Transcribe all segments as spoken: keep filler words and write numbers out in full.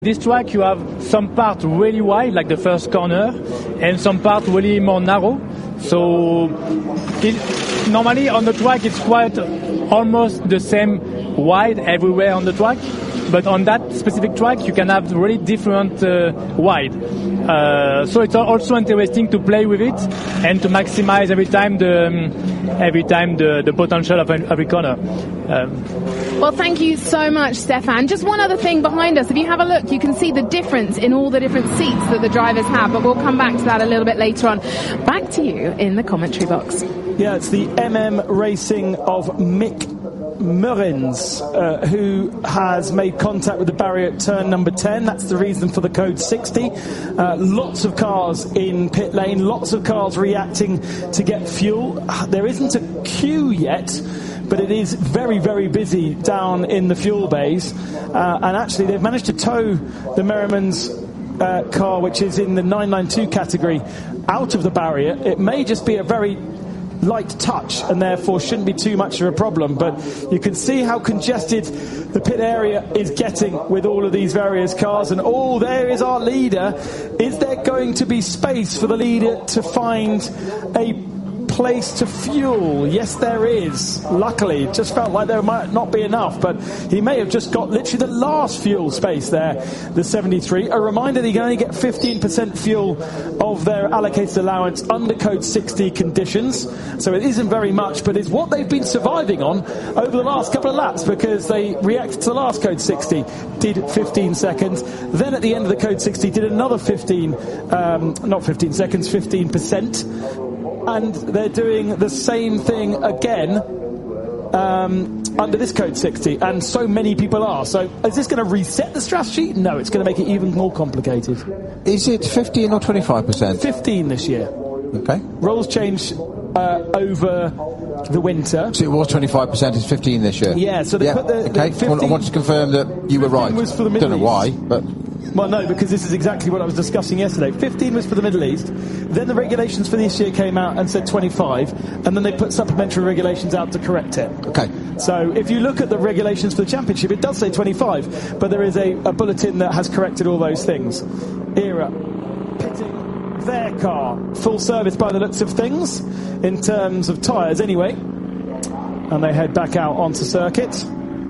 This track, you have some part really wide, like the first corner, and some part really more narrow. So it, normally on the track, it's quite almost the same wide everywhere on the track. But on that specific track, you can have really different uh, wide. Uh, so it's also interesting to play with it and to maximize every time the um, every time the, the potential of every corner. Um, well, thank you so much, Stefan. Just one other thing behind us. If you have a look, you can see the difference in all the different seats that the drivers have. But we'll come back to that a little bit later on. Back to you in the commentary box. Yeah, it's the M M Racing of Mick Meurens, uh, who has made contact with the barrier at turn number ten. That's the reason for the code sixty. Uh, lots of cars in pit lane, lots of cars reacting to get fuel. There isn't a queue yet, but it is very, very busy down in the fuel bays. Uh, and actually, they've managed to tow the Merriman's uh, car, which is in the nine ninety-two category, out of the barrier. It may just be a very light touch and therefore shouldn't be too much of a problem, but you can see how congested the pit area is getting with all of these various cars. And oh, there is our leader. Is there going to be space for the leader to find a place to fuel? Yes, there is. Luckily, it just felt like there might not be enough, but he may have just got literally the last fuel space there, the seventy-three. A reminder that you can only get fifteen percent fuel of their allocated allowance under code sixty conditions, so it isn't very much, but it's what they've been surviving on over the last couple of laps, because they reacted to the last code sixty, did fifteen seconds, then at the end of the code sixty did another fifteen, um, not fifteen seconds, fifteen percent. And they're doing the same thing again um, under this code sixty, and so many people are. So is this going to reset the strategy? No, it's going to make it even more complicated. Is it fifteen or twenty-five percent? fifteen this year. Okay. Rules change uh, over the winter. So it was twenty-five percent, it's fifteen this year? Yeah, so they yeah. put the, okay. the fifteen, I want to confirm that you were right. Was for the Don't know why, but... Well, no, because this is exactly what I was discussing yesterday. fifteen was for the Middle East. Then the regulations for this year came out and said twenty-five, and then they put supplementary regulations out to correct it. Okay. So if you look at the regulations for the championship, it does say twenty-five, but there is a, a bulletin that has corrected all those things. Era pitting their car, full service by the looks of things, in terms of tyres anyway, and they head back out onto circuit.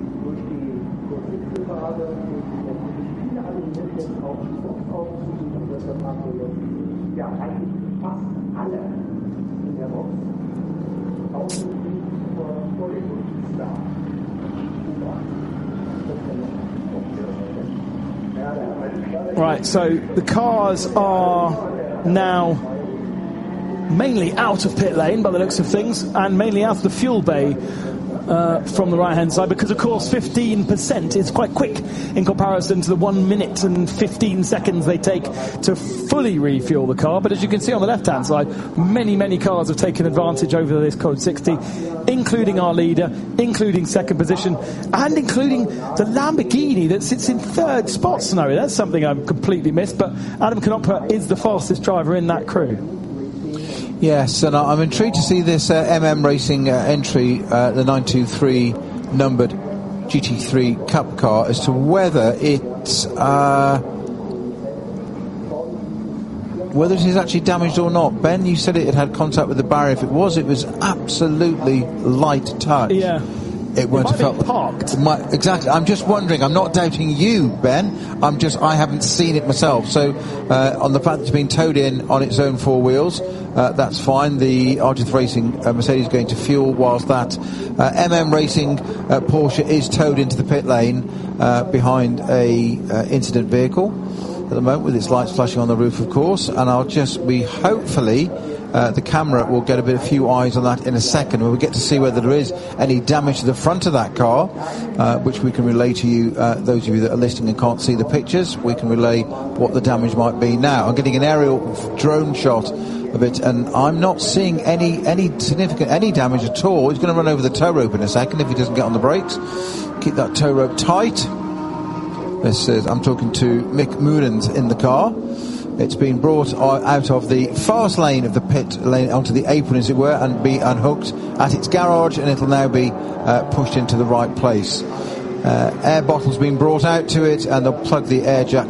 Right, so the cars are now mainly out of pit lane by the looks of things, and mainly out of the fuel bay uh, from the right hand side, because of course fifteen percent is quite quick in comparison to the one minute and fifteen seconds they take to fully refuel the car. But as you can see on the left hand side, many many cars have taken advantage over this code sixty, including our leader, including second position, and including the Lamborghini that sits in third spot. Snowy, that's something I've completely missed, but Adam Knopper is the fastest driver in that crew. Yes, and I'm intrigued to see this uh, M M Racing uh, entry, uh, the nine two three numbered G T three Cup car, as to whether it's uh, whether it is actually damaged or not. Ben, you said it had had contact with the barrier. If it was, it was absolutely light touch. Yeah. It won't have felt parked. Might, exactly. I'm just wondering. I'm not doubting you, Ben. I'm just. I haven't seen it myself. So, uh, on the fact that it's been towed in on its own four wheels, uh, that's fine. The R G F Racing uh, Mercedes going to fuel, whilst that uh, M M Racing uh, Porsche is towed into the pit lane uh, behind a uh, incident vehicle at the moment, with its lights flashing on the roof, of course. And I'll just be hopefully. Uh, the camera will get a bit, a few eyes on that in a second, when we get to see whether there is any damage to the front of that car, uh, which we can relay to you, uh, those of you that are listening and can't see the pictures. We can relay what the damage might be now. I'm getting an aerial drone shot of it, and I'm not seeing any any significant any damage at all. He's going to run over the tow rope in a second if he doesn't get on the brakes. Keep that tow rope tight. This is, I'm talking to Mick Meurens in the car. It's been brought out of the fast lane of the pit lane onto the apron, as it were, and be unhooked at its garage, and it'll now be uh, pushed into the right place. uh, air bottle's been brought out to it, and they'll plug the air jack